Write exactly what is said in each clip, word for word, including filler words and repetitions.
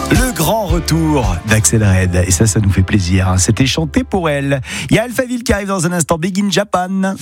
Le grand retour d'Axel Red, et ça, ça nous fait plaisir. C'était chanté pour elle. Il y a Alphaville qui arrive dans un instant, Big in Japan.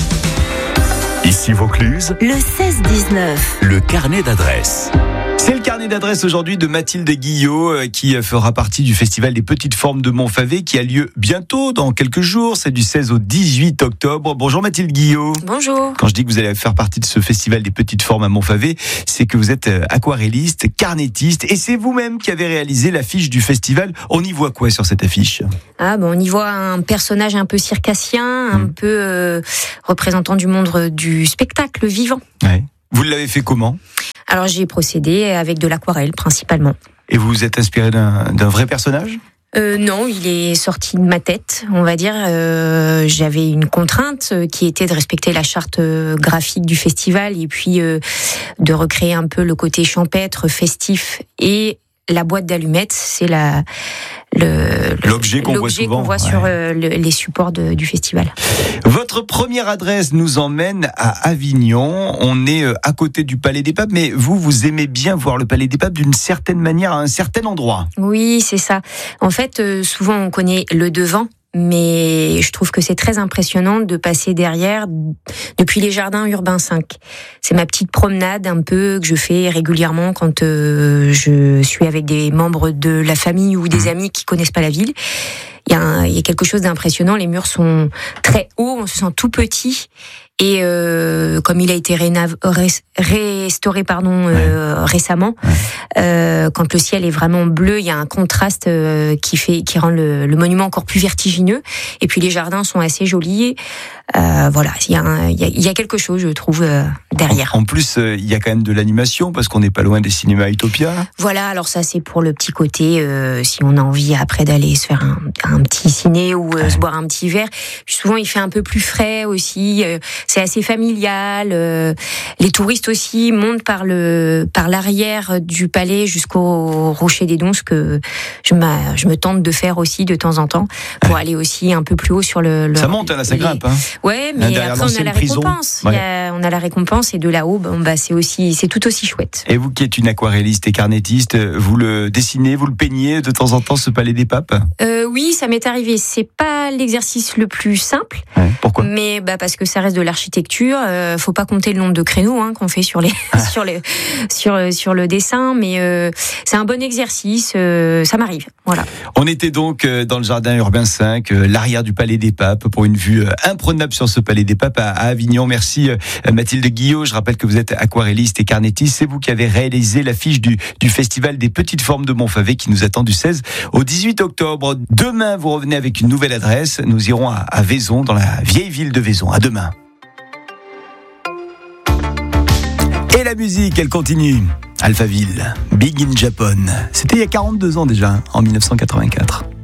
Ici Vaucluse, le seize dix-neuf. Le carnet d'adresses. C'est le carnet d'adresse aujourd'hui de Mathilde Guillot qui fera partie du Festival des Petites Formes de Montfavet qui a lieu bientôt, dans quelques jours. C'est du seize au dix-huit octobre. Bonjour Mathilde Guillot. Bonjour. Quand je dis que vous allez faire partie de ce Festival des Petites Formes à Montfavet, c'est que vous êtes aquarelliste, carnettiste et c'est vous-même qui avez réalisé l'affiche du festival. On y voit quoi sur cette affiche ? Ah bon, on y voit un personnage un peu circassien, un mmh. peu euh, représentant du monde du spectacle vivant. Ouais. Vous l'avez fait comment ? Alors j'ai procédé avec de l'aquarelle principalement. Et vous vous êtes inspiré d'un, d'un vrai personnage ? Euh, non, il est sorti de ma tête, on va dire. Euh, j'avais une contrainte qui était de respecter la charte graphique du festival et puis euh, de recréer un peu le côté champêtre, festif. Et la boîte d'allumettes, c'est la le, l'objet qu'on l'objet voit souvent qu'on voit ouais. sur euh, le, les supports de, du festival. Votre première adresse nous emmène à Avignon. On est à côté du Palais des Papes, mais vous, vous aimez bien voir le Palais des Papes d'une certaine manière, à un certain endroit. Oui, c'est ça. En fait, euh, souvent on connaît le devant. Mais je trouve que c'est très impressionnant de passer derrière depuis les jardins urbains cinq. C'est ma petite promenade un peu que je fais régulièrement quand euh, je suis avec des membres de la famille ou des amis qui connaissent pas la ville. Il y a, un, il y a quelque chose d'impressionnant. Les murs sont très hauts, on se sent tout petit. Et euh, comme il a été rénav- ré- restauré pardon, euh, ouais. récemment, ouais. Euh, quand le ciel est vraiment bleu, il y a un contraste euh, qui fait, qui rend le, le monument encore plus vertigineux. Et puis les jardins sont assez jolis. Euh, voilà, il y a, un, il y a, il y a quelque chose, je trouve, euh, derrière. En, en plus, euh, il y a quand même de l'animation parce qu'on n'est pas loin des cinémas Utopia. Voilà, alors ça c'est pour le petit côté. Euh, si on a envie après d'aller se faire un, un petit ciné ou euh, ouais. se boire un petit verre. Puis souvent il fait un peu plus frais aussi. Euh, C'est assez familial. Euh, les touristes aussi montent par le par l'arrière du palais jusqu'au Rocher des Dons, ce que je, je me tente de faire aussi de temps en temps pour ouais. aller aussi un peu plus haut sur le. le ça monte, là, ça les... grimpe. Hein. Ouais, mais derrière après on a la prison. récompense. Ouais. Il y a, on a la récompense et de là-haut, bon, bah c'est aussi c'est tout aussi chouette. Et vous qui êtes une aquarelliste et carnettiste, vous le dessinez, vous le peignez de temps en temps ce Palais des Papes ? euh, Oui, ça m'est arrivé. C'est pas l'exercice le plus simple. Ouais. Pourquoi ? Mais bah parce que ça reste de l'architecture. Euh, faut pas compter le nombre de créneaux hein, qu'on fait sur les ah. sur les sur sur le dessin, mais euh, c'est un bon exercice. Euh, ça m'arrive. Voilà. On était donc dans le jardin urbain cinq, l'arrière du Palais des Papes, pour une vue imprenable sur ce Palais des Papes à Avignon. Merci Mathilde Guillot. Je rappelle que vous êtes aquarelliste et carnettiste. C'est vous qui avez réalisé l'affiche du du Festival des Petites Formes de Montfavet qui nous attend du seize au dix-huit octobre. Demain, vous revenez avec une nouvelle adresse. Nous irons à, à Vaison, dans la vieille ville de Vaison. À demain. Et la musique, elle continue. Alphaville, Big in Japan. C'était il y a quarante-deux ans déjà, en dix-neuf cent quatre-vingt-quatre.